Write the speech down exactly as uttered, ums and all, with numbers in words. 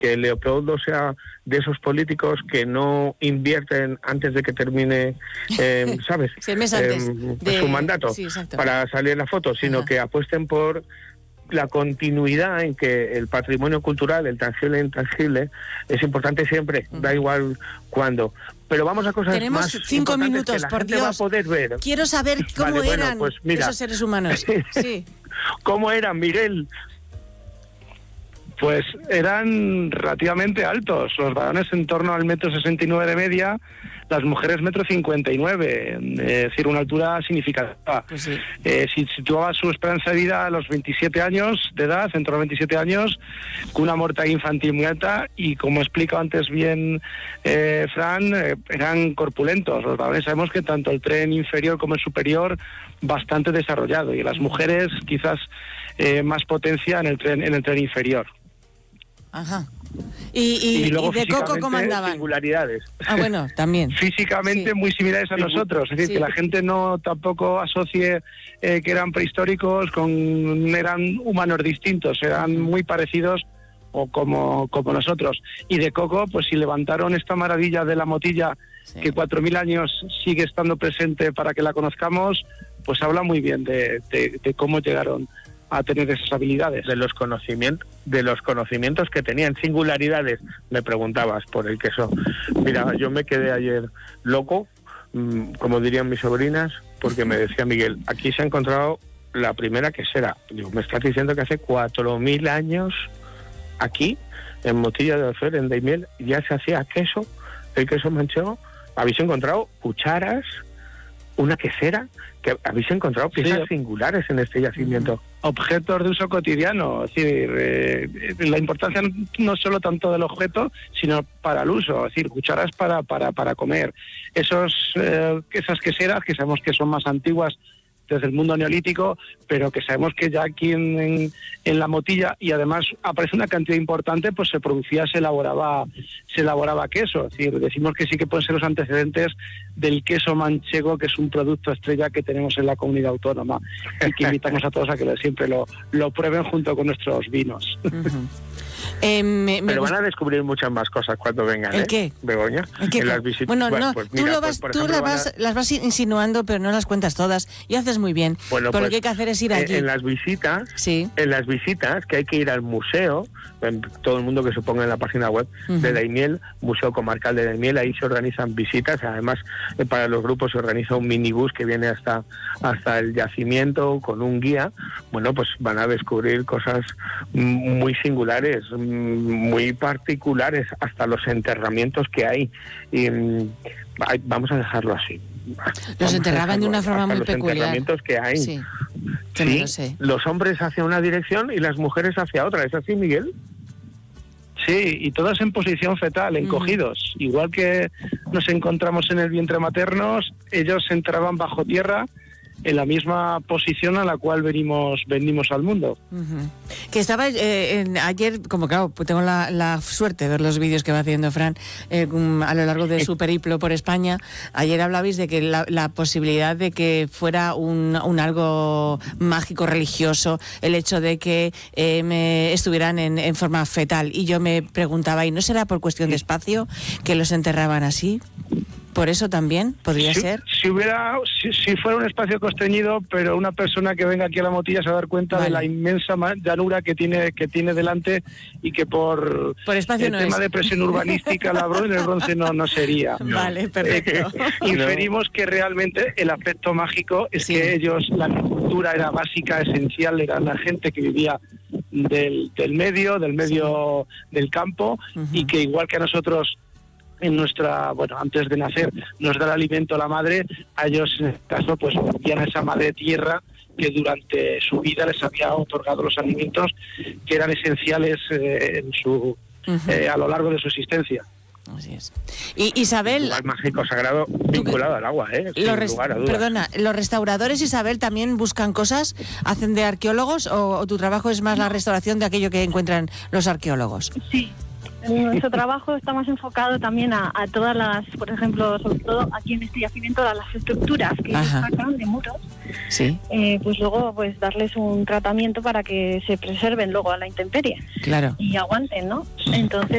que Leopoldo sea de esos políticos que no invierten antes de que termine, eh, ¿sabes? Sí, el mes antes eh, de... su mandato, sí, para salir en la foto, sino Ajá. que apuesten por la continuidad en que el patrimonio cultural, el tangible e intangible, es importante siempre, uh-huh. da igual cuándo. Pero vamos a cosas Tenemos más cinco minutos, que la por gente Dios. va a poder ver. Quiero saber cómo vale, eran bueno, pues mira, esos seres humanos. Sí. ¿Cómo eran, Miguel? Pues eran relativamente altos, los varones en torno al metro sesenta y nueve de media, las mujeres metro cincuenta y nueve, es decir, una altura significativa. Pues sí. eh, si situaba su esperanza de vida a los veintisiete años de edad, en torno a veintisiete años, con una mortalidad infantil muy alta, y como explica antes bien eh, Fran, eh, eran corpulentos. Los varones sabemos que tanto el tren inferior como el superior bastante desarrollado, y las mujeres quizás eh, más potencia en el tren, en el tren inferior. Ajá. ¿Y, y, y, luego, y de Coco cómo andaban? Singularidades. Ah, bueno, también. Físicamente sí. muy similares a nosotros. Es decir, sí. que la gente no tampoco asocie eh, que eran prehistóricos con... eran humanos distintos, eran muy parecidos o como, como nosotros. Y de Coco, pues si levantaron esta maravilla de la motilla, sí. que cuatro mil años sigue estando presente para que la conozcamos, pues habla muy bien de, de, de cómo llegaron a tener esas habilidades. De los conocimientos, de los conocimientos que tenían, singularidades, me preguntabas por el queso. Mira, yo me quedé ayer loco, como dirían mis sobrinas, porque me decía Miguel, aquí se ha encontrado la primera quesera. Digo, me estás diciendo que hace cuatro mil años aquí, en Motilla de Alfer, en Daimiel, ya se hacía queso, el queso manchego. Habéis encontrado cucharas, una quesera, que habéis encontrado piezas sí. singulares en este yacimiento. Objetos de uso cotidiano, es decir, eh, la importancia no solo tanto del objeto, sino para el uso, es decir, cucharas para para para comer. Esos eh, esas queseras, que sabemos que son más antiguas desde el mundo neolítico, pero que sabemos que ya aquí en, en, en la Motilla, y además aparece una cantidad importante, pues se producía, se elaboraba se elaboraba queso. Es decir, decimos que sí que pueden ser los antecedentes del queso manchego, que es un producto estrella que tenemos en la comunidad autónoma, y que invitamos a todos a que siempre lo, lo prueben junto con nuestros vinos. Uh-huh. Eh, me, me Pero gusta... van a descubrir muchas más cosas cuando vengan, ¿El ¿eh? qué? Begoña. ¿El qué? En las visitas. Bueno, bueno, no, pues tú, mira, lo vas, pues, tú ejemplo, las, vas, a... las vas insinuando, pero no las cuentas todas, y haces muy bien. Bueno, pero pues, lo que hay que hacer es ir allí. En, en las visitas, sí. en las visitas, que hay que ir al museo, todo el mundo que se ponga en la página web uh-huh. de Daimiel, Museo Comarcal de Daimiel, ahí se organizan visitas. Además, eh, para los grupos se organiza un minibús que viene hasta, hasta el yacimiento con un guía. Bueno, pues van a descubrir cosas muy singulares, muy particulares, hasta los enterramientos que hay. Y vamos a dejarlo así. Los vamos enterraban de una forma muy los peculiar. Enterramientos que hay. Sí, sí, no lo sé. Los hombres hacia una dirección y las mujeres hacia otra. ¿Es así, Miguel? Sí, y todas en posición fetal, encogidos. Mm. Igual que nos encontramos en el vientre maternos, ellos se entraban bajo tierra en la misma posición a la cual venimos venimos al mundo. Uh-huh. Que estaba eh, en, ayer, como claro, pues tengo la, la suerte de ver los vídeos que va haciendo Fran eh, a lo largo de su periplo por España. Ayer hablabais de que la, la posibilidad de que fuera un, un algo mágico religioso, el hecho de que eh, me estuvieran en, en forma fetal, y yo me preguntaba, ¿y no será por cuestión de espacio que los enterraban así? ¿Por eso también podría si, ser? Si hubiera, si, si fuera un espacio constreñido, pero una persona que venga aquí a la Motilla se va a dar cuenta vale. de la inmensa llanura que tiene que tiene delante, y que por, por espacio el no tema es. de presión urbanística la bronce, el bronce no, no sería. Vale, perfecto. Eh, inferimos que realmente el aspecto mágico es sí. que ellos, la agricultura era básica, esencial, era la gente que vivía del, del medio, del medio sí. del campo, uh-huh. y que igual que a nosotros, en nuestra, bueno, antes de nacer nos da el alimento la madre, a ellos en este caso pues volvían a esa madre tierra que durante su vida les había otorgado los alimentos que eran esenciales eh, en su uh-huh. eh, a lo largo de su existencia. Así es. Y Isabel, el mágico sagrado vinculado al agua, ¿eh? Sin res- lugar a dudas. Perdona, ¿los restauradores, Isabel, también buscan cosas, hacen de arqueólogos, o, o tu trabajo es más la restauración de aquello que encuentran los arqueólogos? Sí. Nuestro trabajo está más enfocado también a, a todas las, por ejemplo, sobre todo aquí en este yacimiento, a las estructuras que ellos sacan de muros. Sí. Eh, pues luego pues darles un tratamiento para que se preserven luego a la intemperie. Claro. Y aguanten, ¿no? Entonces